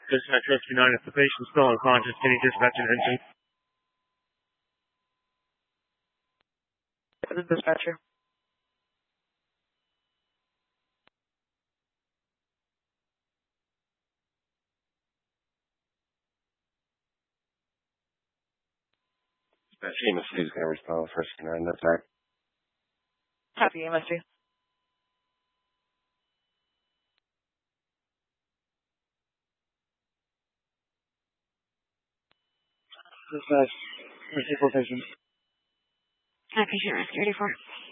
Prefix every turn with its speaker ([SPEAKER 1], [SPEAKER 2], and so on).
[SPEAKER 1] Dispatch Rescue 9, if the patient's still unconscious, can you dispatch an engine?
[SPEAKER 2] This is dispatcher.
[SPEAKER 3] Dispatch EMS 2 is going to respond with Rescue 9, that's right.
[SPEAKER 2] Copy, EMS 2.
[SPEAKER 1] Dispatch, receive for patient.
[SPEAKER 4] Patient rescue 84.